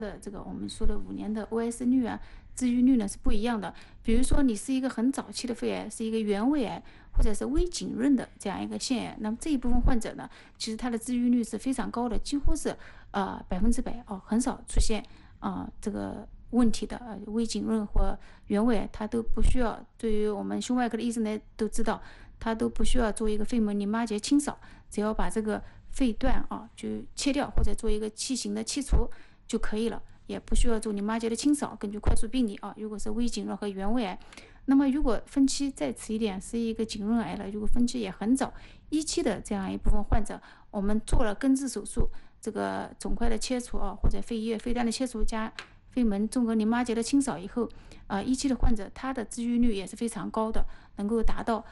的这个我们说的5年的 OS 率啊、治愈率呢是不一样的。比如说你是一个很早期的肺癌，是一个原位癌或者是微浸润的这样一个腺癌，那么这一部分患者呢，其实它的治愈率是非常高的，几乎是100%很少出现这个问题的微浸润或原位癌，它都不需要。对于我们胸外科的医生呢都知道，它都不需要做一个肺门淋巴结清扫，只要把这个肺段就切掉或者做一个器型的切除就可以了，也不需要做淋巴结的清扫。根据快速病理如果是微浸润和原位癌，那么如果分期再迟一点，是一个浸润癌了，如果分期也很早，1期的这样一部分患者，我们做了根治手术，这个肿块的切除或者肺叶、肺段的切除加肺门纵隔淋巴结的清扫以后，1期的患者他的治愈率也是非常高的，能够达到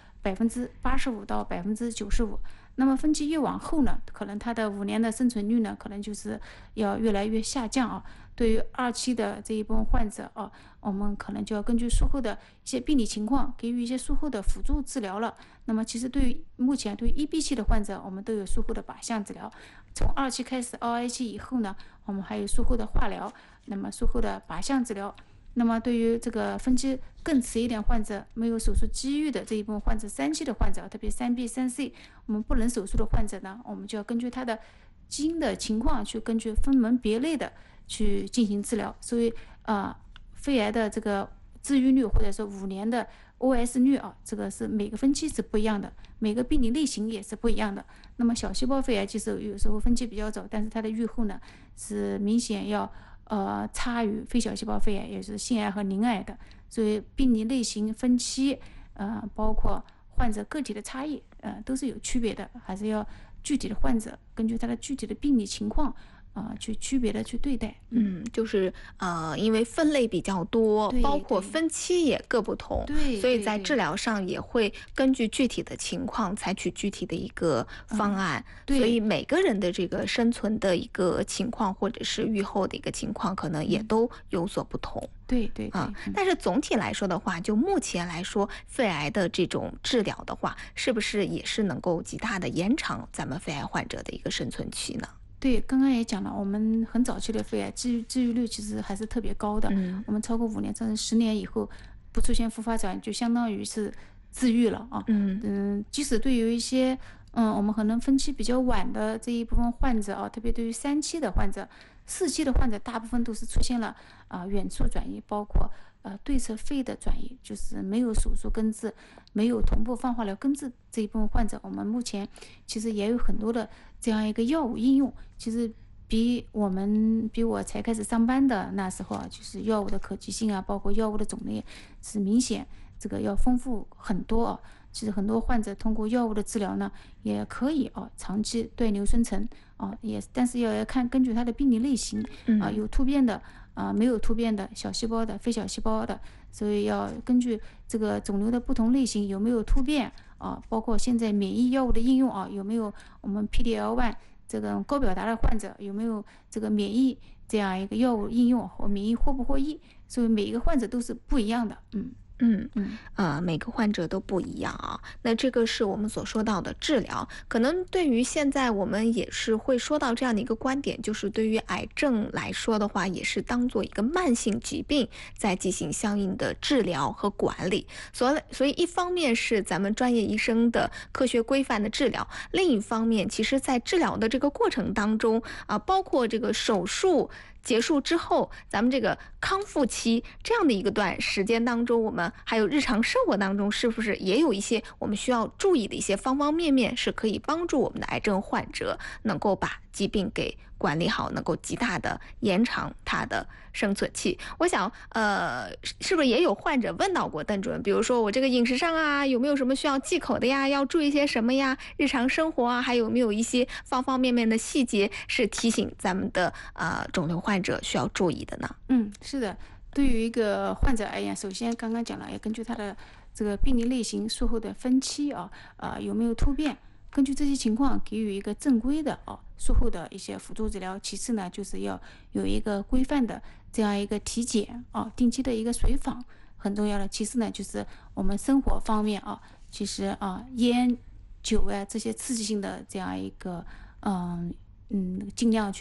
85%到95%。那么分期越往后呢，可能他的5年的生存率呢，可能就是要越来越下降对于2期的这一部分患者我们可能就要根据术后的一些病理情况，给予一些术后的辅助治疗了。那么其实对于目前对于1B 期的患者，我们都有术后的靶向治疗。从2期开始，2A 期以后呢，我们还有术后的化疗，那么术后的靶向治疗。那么对于这个分期更迟一点患者，没有手术机遇的这一部分患者，3期的患者，特别3B、3C，我们不能手术的患者呢，我们就要根据他的基因的情况去根据分门别类的去进行治疗。所以肺癌的这个治愈率或者说5年的 OS 率这个是每个分期是不一样的，每个病理类型也是不一样的。那么小细胞肺癌其实有时候分期比较早，但是它的预后呢是明显要差于非小细胞肺癌，也就是腺癌和鳞癌的。所以病理类型分期包括患者个体的差异都是有区别的，还是要具体的患者根据他的具体的病理情况去区别的去对待。 就是因为分类比较多，包括分期也各不同，所以在治疗上也会根据具体的情况采取具体的一个方案。所以每个人的这个生存的一个情况或者是预后的一个情况可能也都有所不同。 对， 但是总体来说的话，就目前来说，肺癌的这种治疗的话，是不是也是能够极大的延长咱们肺癌患者的一个生存期呢？ 对，刚刚也讲了，我们很早期的肺癌治愈率其实还是特别高的。我们超过5年甚至10年以后不出现复发转，就相当于是治愈了即使对于一些我们可能分期比较晚的这一部分患者特别对于3期的患者、4期的患者，大部分都是出现了远处转移，包括对侧肺的转移，就是没有手术根治，没有同步放化疗根治这一部分患者，我们目前其实也有很多的这样一个药物应用，其实比我才开始上班的那时候就是药物的可及性包括药物的种类是明显这个要丰富很多其实很多患者通过药物的治疗呢，也可以长期对瘤生成但是要看根据它的病理类型有突变的没有突变的，小细胞的、非小细胞的，所以要根据这个肿瘤的不同类型有没有突变包括现在免疫药物的应用有没有我们 PDL1 这个高表达的患者有没有这个免疫这样一个药物应用或免疫获不获益，所以每一个患者都是不一样的。 每个患者都不一样那这个是我们所说到的治疗，可能对于现在我们也是会说到这样的一个观点，就是对于癌症来说的话，也是当做一个慢性疾病在进行相应的治疗和管理。所以一方面是咱们专业医生的科学规范的治疗，另一方面其实在治疗的这个过程当中包括这个手术结束之后，咱们这个康复期这样的一个段时间当中，我们还有日常生活当中，是不是也有一些我们需要注意的一些方方面面，是可以帮助我们的癌症患者能够把疾病给管理好，能够极大的延长他的生存期？我想是不是也有患者问到过邓主任，比如说我这个饮食上有没有什么需要忌口的呀，要注意些什么呀，日常生活还有没有一些方方面面的细节是提醒咱们的肿瘤患者需要注意的呢？ 是的，对于一个患者而言，首先刚刚讲了，要根据他的这个病理类型、术后的分期有没有突变，根据这些情况给予一个正规的术后的一些辅助治疗。其次呢，就是要有一个规范的这样一个体检定期的一个随访很重要的。其次呢，就是我们生活方面其实烟酒这些刺激性的这样一个尽量去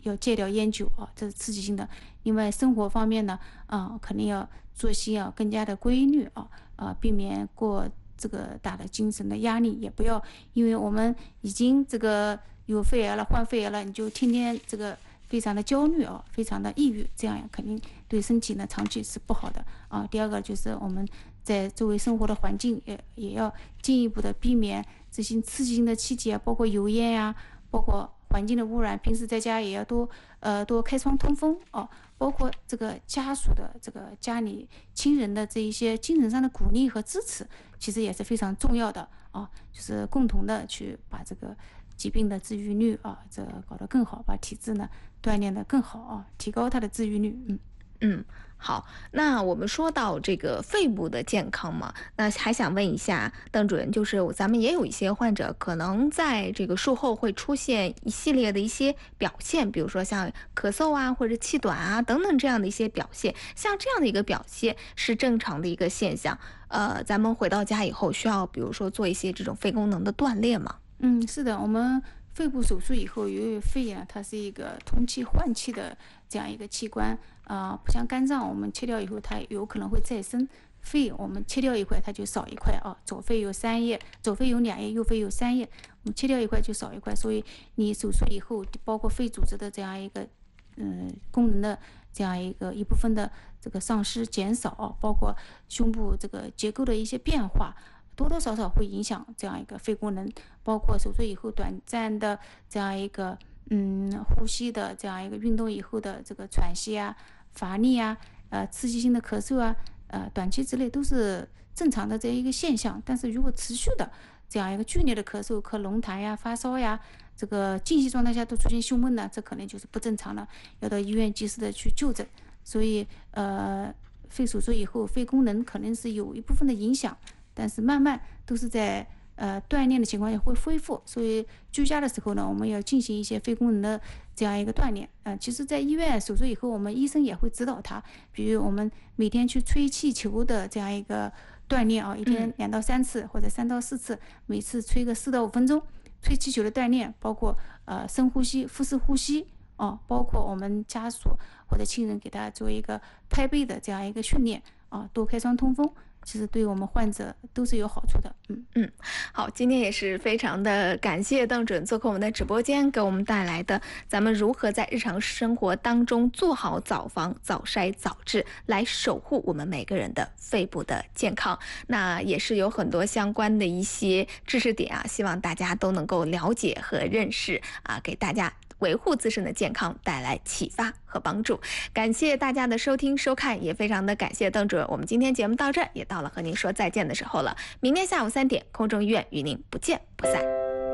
要戒掉烟酒啊，这是刺激性的。另外生活方面呢，肯定要作息要更加的规律避免过这个大的精神的压力，也不要因为我们已经这个有肺癌了，患肺癌了，你就天天这个非常的焦虑非常的抑郁，这样肯定对身体呢长期是不好的第二个就是我们在周围生活的环境也要进一步的避免这些刺激性的气体包括油烟呀，包括环境的污染。平时在家也要多开窗通风包括这个家属的这个家里亲人的这一些精神上的鼓励和支持，其实也是非常重要的就是共同的去把这个疾病的治愈率这搞得更好，把体质呢锻炼得更好提高它的治愈率。 好，那我们说到这个肺部的健康嘛，那还想问一下邓主任，就是咱们也有一些患者可能在这个术后会出现一系列的一些表现，比如说像咳嗽啊，或者气短等等这样的一些表现，像这样的一个表现是正常的一个现象。咱们回到家以后需要比如说做一些这种肺功能的锻炼吗？ 是的，我们肺部手术以后，由于肺啊，它是一个通气换气的这样一个器官不像肝脏，我们切掉以后它有可能会再生。肺我们切掉一块，它就少一块左肺有3叶，左肺有2叶，右肺有3叶，我们切掉一块就少一块。所以你手术以后，包括肺组织的这样一个功能的这样一部分的这个丧失减少包括胸部这个结构的一些变化，多多少少会影响这样一个肺功能，包括手术以后短暂的这样一个呼吸的这样一个运动以后的这个喘息乏力刺激性的咳嗽短期之内都是正常的这一个现象。但是如果持续的这样一个剧烈的咳嗽、咳龙痰发烧这个静息状态下都出现胸闷呢，这可能就是不正常了，要到医院及时的去就诊。所以肺手术以后肺功能可能是有一部分的影响，但是慢慢都是在锻炼的情况下会恢复。所以居家的时候呢，我们要进行一些肺功能的这样一个锻炼其实在医院手术以后，我们医生也会指导他，比如我们每天去吹气球的这样一个锻炼一天2到3次或者3到4次，每次吹个4到5分钟。吹气球的锻炼包括深呼吸、腹式呼吸包括我们家属或者亲人给他做一个拍背的这样一个训练多开窗通风，其实对我们患者都是有好处的。 好，今天也是非常的感谢邓主任做客我们的直播间，给我们带来的咱们如何在日常生活当中做好早防、早筛、早治，来守护我们每个人的肺部的健康。那也是有很多相关的一些知识点希望大家都能够了解和认识给大家维护自身的健康带来启发和帮助。感谢大家的收听收看，也非常的感谢邓主任。我们今天节目到这儿，也到了和您说再见的时候了。明天下午3点，空中医院与您不见不散。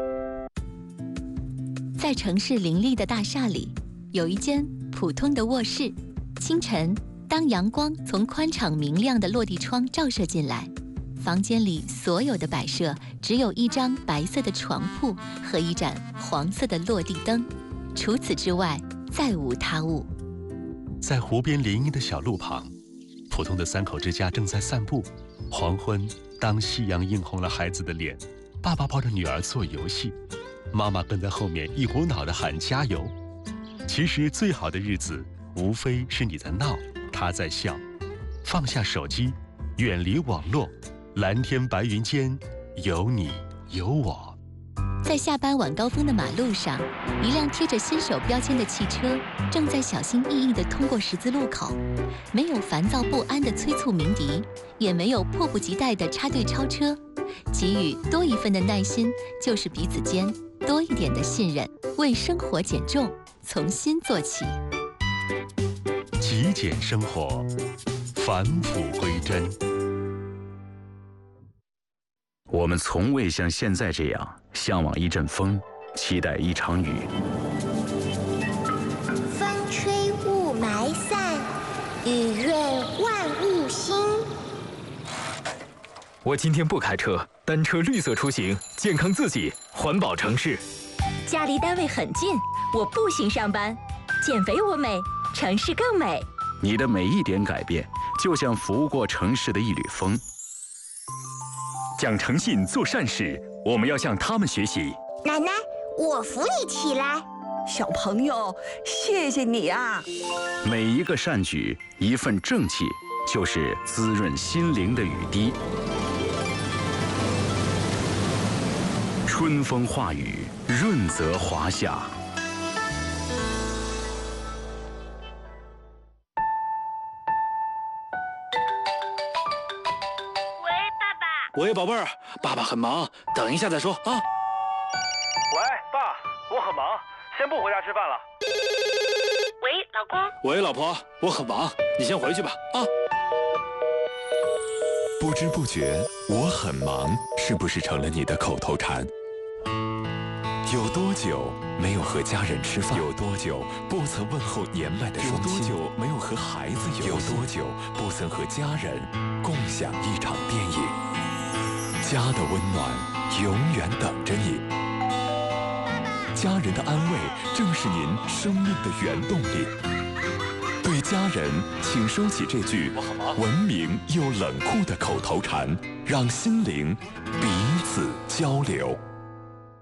在城市林立的大厦里，有一间普通的卧室。清晨，当阳光从宽敞明亮的落地窗照射进来，房间里所有的摆设只有一张白色的床铺和一盏黄色的落地灯，除此之外再无他物。 在湖边林荫的小路旁，普通的3口之家正在散步。黄昏，当夕阳映红了孩子的脸，爸爸抱着女儿做游戏，妈妈跟在后面一股脑地喊加油。其实最好的日子，无非是你在闹，他在笑。放下手机，远离网络，蓝天白云间，有你有我。 在下班晚高峰的马路上，一辆贴着新手标签的汽车正在小心翼翼地通过十字路口，没有烦躁不安的催促鸣笛，也没有迫不及待的插队超车。给予多一份的耐心，就是彼此间多一点的信任。为生活减重，从心做起。 极简生活，返璞归真。 我们从未像现在这样向往一阵风，期待一场雨。 风吹雾霾散，雨润万物兴。 我今天不开车，单车绿色出行，健康自己，环保城市。 家离单位很近，我步行上班，减肥我美，城市更美。 你的每一点改变，就像拂过城市的一缕风。 讲诚信，做善事，我们要向他们学习。 奶奶，我扶你起来。 小朋友，谢谢你啊！ 每一个善举，一份正气，就是滋润心灵的雨滴。春风化雨，润泽华夏。 喂，宝贝儿，爸爸很忙，等一下再说啊。 喂，爸，我很忙，先不回家吃饭了。 喂，老公。 喂，老婆，我很忙，你先回去吧啊。 不知不觉，我很忙，是不是成了你的口头禅？有多久没有和家人吃饭？有多久不曾问候年迈的双亲？有多久没有和孩子游戏？有多久不曾和家人共享一场电影？家的温暖永远等着你，家人的安慰正是您生命的原动力。对家人，请收起这句文明又冷酷的口头禅，让心灵彼此交流。